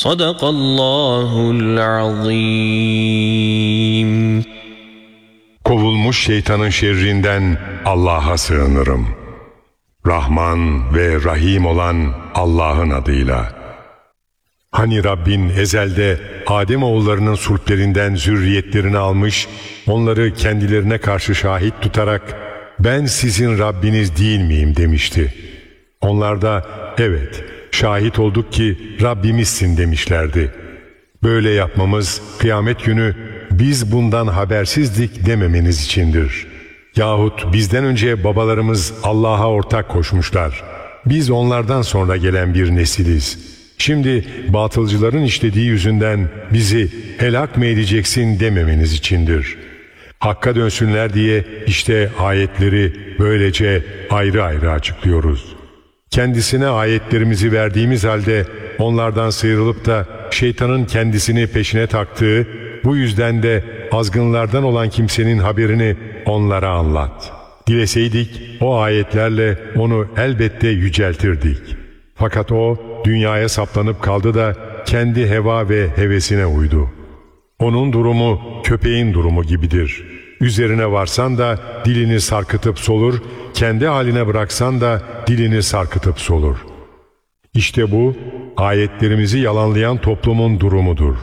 Sadakallahul azim. Kovulmuş şeytanın şerrinden Allah'a sığınırım. Rahman ve Rahim olan Allah'ın adıyla. Hani Rabbin ezelde Adem oğullarının sulplerinden zürriyetlerini almış, onları kendilerine karşı şahit tutarak ben sizin Rabbiniz değil miyim demişti. Onlar da evet şahit olduk ki Rabbimizsin demişlerdi. Böyle yapmamız kıyamet günü biz bundan habersizdik dememeniz içindir. Yahut bizden önce babalarımız Allah'a ortak koşmuşlar. Biz onlardan sonra gelen bir nesiliz. Şimdi batılcıların işlediği yüzünden bizi helak mı edeceksin dememeniz içindir. Hakka dönsünler diye işte ayetleri böylece ayrı ayrı açıklıyoruz. Kendisine ayetlerimizi verdiğimiz halde onlardan sıyrılıp da şeytanın kendisini peşine taktığı, bu yüzden de azgınlardan olan kimsenin haberini onlara anlat. Dileseydik o ayetlerle onu elbette yüceltirdik. Fakat o dünyaya saplanıp kaldı da kendi heva ve hevesine uydu. Onun durumu köpeğin durumu gibidir. Üzerine varsan da dilini sarkıtıp solur, kendi haline bıraksan da dilini sarkıtıp solur. İşte bu ayetlerimizi yalanlayan toplumun durumudur.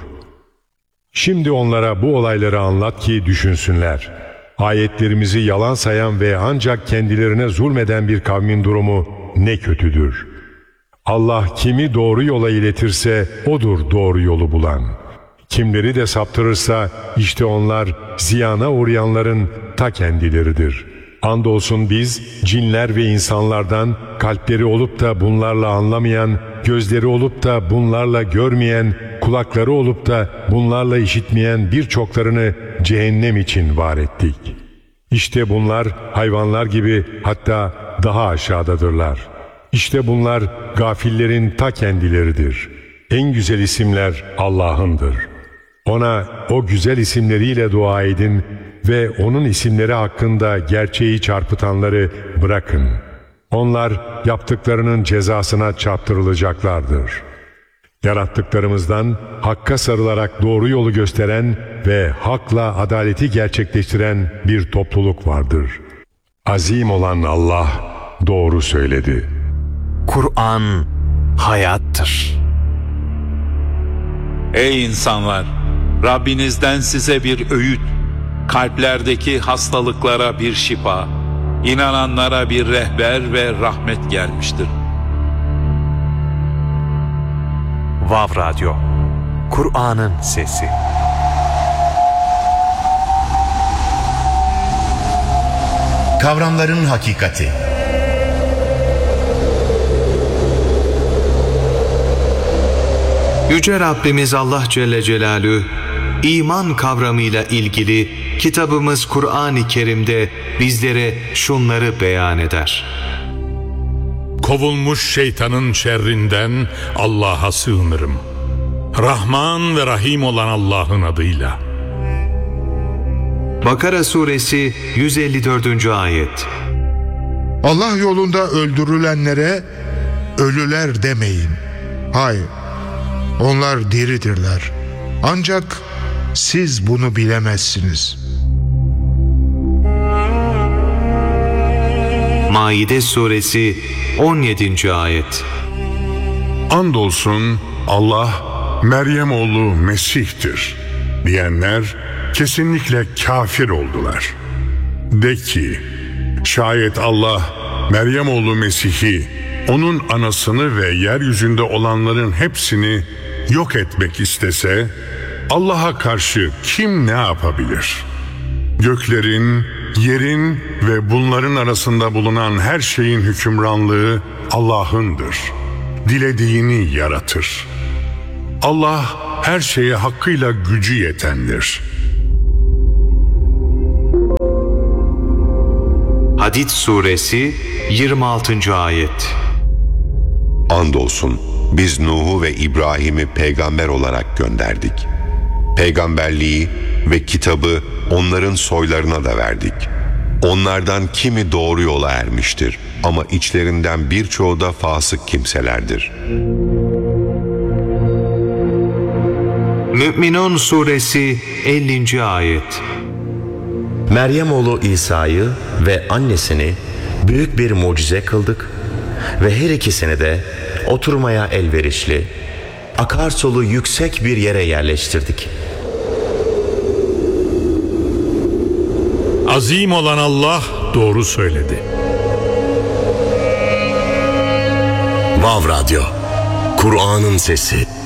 Şimdi onlara bu olayları anlat ki düşünsünler. Ayetlerimizi yalan sayan ve ancak kendilerine zulmeden bir kavmin durumu ne kötüdür. Allah kimi doğru yola iletirse odur doğru yolu bulan. Kimleri de saptırırsa işte onlar ziyana uğrayanların ta kendileridir. Andolsun biz cinler ve insanlardan kalpleri olup da bunlarla anlamayan, gözleri olup da bunlarla görmeyen, kulakları olup da bunlarla işitmeyen birçoklarını cehennem için var ettik. İşte bunlar hayvanlar gibi hatta daha aşağıdadırlar. İşte bunlar gafillerin ta kendileridir. En güzel isimler Allah'ındır. Ona o güzel isimleriyle dua edin ve onun isimleri hakkında gerçeği çarpıtanları bırakın. Onlar yaptıklarının cezasına çarptırılacaklardır. Yarattıklarımızdan hakka sarılarak doğru yolu gösteren ve hakla adaleti gerçekleştiren bir topluluk vardır. Azim olan Allah doğru söyledi. Kur'an hayattır. Ey insanlar! Rabbinizden size bir öğüt, kalplerdeki hastalıklara bir şifa, inananlara bir rehber ve rahmet gelmiştir. Vav Radyo, Kur'an'ın sesi. Kavramların hakikati. Yüce Rabbimiz Allah Celle Celaluhu, iman kavramıyla ilgili kitabımız Kur'an-ı Kerim'de bizlere şunları beyan eder. Kovulmuş şeytanın şerrinden Allah'a sığınırım. Rahman ve Rahim olan Allah'ın adıyla. Bakara suresi 154. ayet. Allah yolunda öldürülenlere ölüler demeyin. Hayır, onlar diridirler. Ancak siz bunu bilemezsiniz. Maide suresi 17. ayet. Andolsun Allah Meryem oğlu Mesih'tir diyenler kesinlikle kafir oldular. De ki, şayet Allah Meryem oğlu Mesih'i, onun anasını ve yeryüzünde olanların hepsini yok etmek istese, Allah'a karşı kim ne yapabilir? Göklerin, yerin ve bunların arasında bulunan her şeyin hükümranlığı Allah'ındır. Dilediğini yaratır. Allah her şeye hakkıyla gücü yetendir. Hadid suresi 26. ayet. Andolsun biz Nuh'u ve İbrahim'i peygamber olarak gönderdik. Peygamberliği ve kitabı onların soylarına da verdik. Onlardan kimi doğru yola ermiştir ama içlerinden birçoğu da fasık kimselerdir. Mü'minun suresi 50. ayet. Meryem oğlu İsa'yı ve annesini büyük bir mucize kıldık ve her ikisini de oturmaya elverişli, akarsulu yüksek bir yere yerleştirdik. Azim olan Allah doğru söyledi. Vav Radyo, Kur'an'ın sesi.